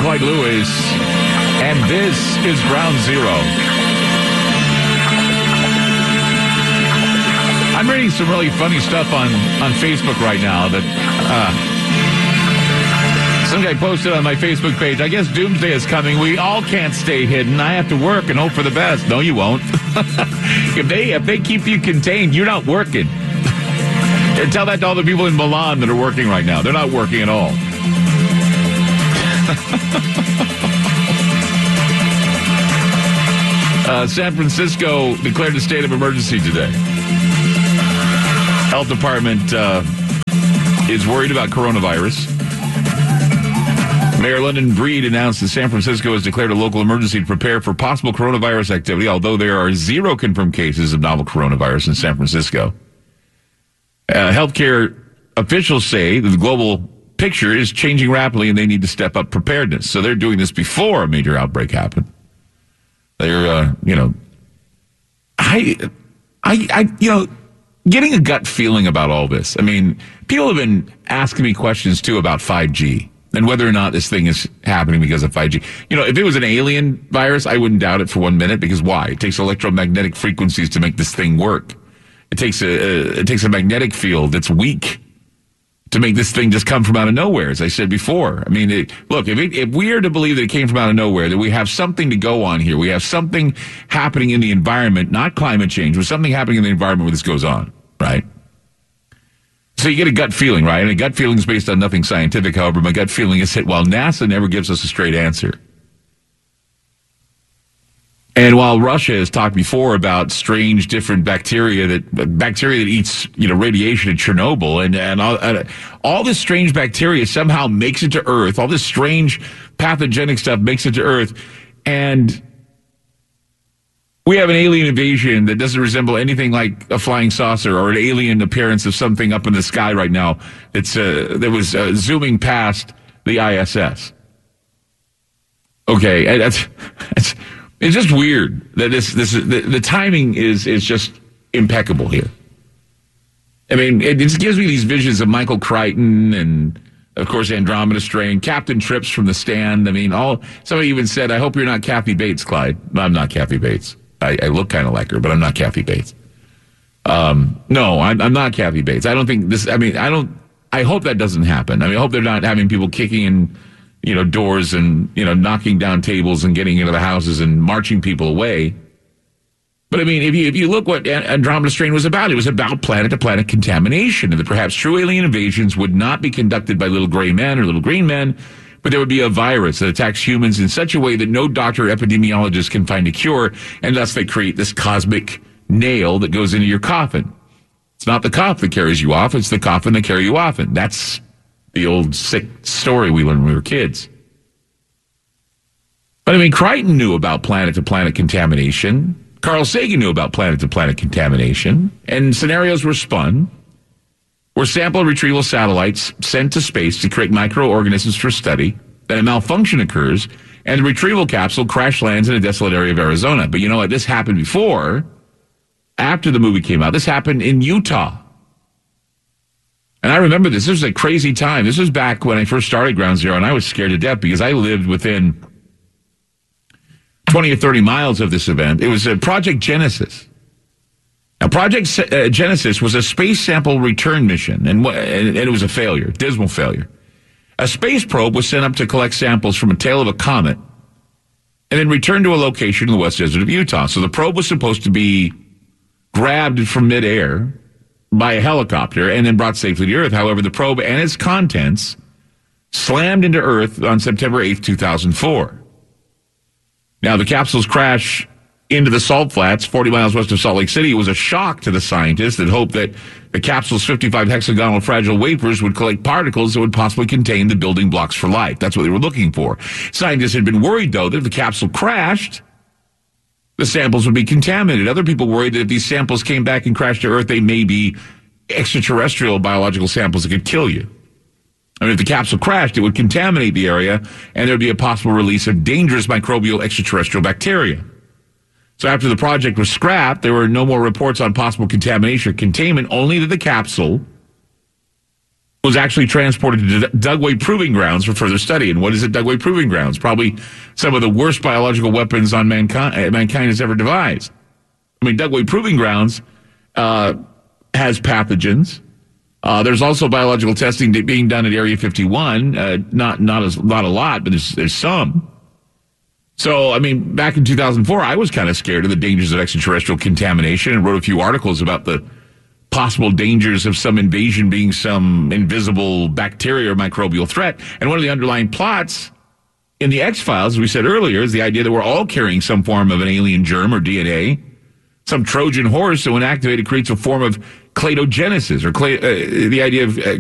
Floyd Lewis, and this is Ground Zero. I'm reading some really funny stuff on Facebook right now that some guy posted on my Facebook page. I guess doomsday is coming. We all can't stay hidden. I have to work and hope for the best. No, you won't. If they keep you contained, you're not working. And tell that to all the people in Milan that are working right now. They're not working at all. San Francisco declared a state of emergency today. Health Department is worried about coronavirus. Mayor London Breed announced that San Francisco has declared a local emergency to prepare for possible coronavirus activity, although there are 0 confirmed cases of novel coronavirus in San Francisco. Healthcare officials say that the global picture is changing rapidly and they need to step up preparedness. So they're doing this before a major outbreak happened. They're, getting a gut feeling about all this. I mean, people have been asking me questions too about 5G and whether or not this thing is happening because of 5G. If it was an alien virus, I wouldn't doubt it for 1 minute, because why? It takes electromagnetic frequencies to make this thing work. It takes a magnetic field that's weak to make this thing just come from out of nowhere, as I said before. I mean, if we are to believe that it came from out of nowhere, that we have something to go on here, we have something happening in the environment, not climate change, but something happening in the environment where this goes on, right? So you get a gut feeling, right? And a gut feeling is based on nothing scientific. However, my gut feeling is that while NASA never gives us a straight answer, and while Russia has talked before about strange, different bacteria that eats, radiation at Chernobyl, and all this strange bacteria somehow makes it to Earth, all this strange pathogenic stuff makes it to Earth, and we have an alien invasion that doesn't resemble anything like a flying saucer or an alien appearance of something up in the sky right now that was zooming past the ISS. Okay, it's just weird that the timing is just impeccable here. I mean, it just gives me these visions of Michael Crichton and, of course, Andromeda Strain, Captain Trips from The Stand. I mean, somebody even said, "I hope you're not Kathy Bates, Clyde." No, I'm not Kathy Bates. I look kind of like her, but I'm not Kathy Bates. No, I'm not Kathy Bates. I don't think this. I mean, I hope that doesn't happen. I mean, I hope they're not having people kicking in doors and, knocking down tables and getting into the houses and marching people away. But I mean, if you look what Andromeda Strain was about, it was about planet-to-planet contamination, and that perhaps true alien invasions would not be conducted by little gray men or little green men, but there would be a virus that attacks humans in such a way that no doctor or epidemiologist can find a cure, and thus they create this cosmic nail that goes into your coffin. It's not the cough that carries you off, it's the coffin that carries you off, and that's the old sick story we learned when we were kids. But I mean, Crichton knew about planet-to-planet contamination. Carl Sagan knew about planet-to-planet contamination. And scenarios were spun where sample retrieval satellites sent to space to create microorganisms for study. Then a malfunction occurs, and the retrieval capsule crash lands in a desolate area of Arizona. But you know what? This happened before, after the movie came out. This happened in Utah. And I remember this. This was a crazy time. This was back when I first started Ground Zero, and I was scared to death because I lived within 20 or 30 miles of this event. It was Project Genesis. Now, Project Genesis was a space sample return mission, and it was a failure, dismal failure. A space probe was sent up to collect samples from a tail of a comet and then returned to a location in the West Desert of Utah. So the probe was supposed to be grabbed from midair by a helicopter and then brought safely to Earth. However, the probe and its contents slammed into Earth on September 8th, 2004. Now, the capsule's crash into the salt flats 40 miles west of Salt Lake City was a shock to the scientists that hoped that the capsule's 55 hexagonal fragile wafers would collect particles that would possibly contain the building blocks for life. That's what they were looking for. Scientists had been worried, though, that if the capsule crashed, the samples would be contaminated. Other people worried that if these samples came back and crashed to Earth, they may be extraterrestrial biological samples that could kill you. I mean, if the capsule crashed, it would contaminate the area, and there would be a possible release of dangerous microbial extraterrestrial bacteria. So after the project was scrapped, there were no more reports on possible contamination or containment, only that the capsule was actually transported to Dugway Proving Grounds for further study. And what is it, Dugway Proving Grounds? Probably some of the worst biological weapons on mankind has ever devised. I mean, Dugway Proving Grounds has pathogens. There's also biological testing being done at Area 51. Not a lot, but there's some. So, I mean, back in 2004, I was kind of scared of the dangers of extraterrestrial contamination and wrote a few articles about the possible dangers of some invasion being some invisible bacteria or microbial threat. And one of the underlying plots in the X-Files, as we said earlier, is the idea that we're all carrying some form of an alien germ or DNA, some Trojan horse that when activated creates a form of cladogenesis, or the idea of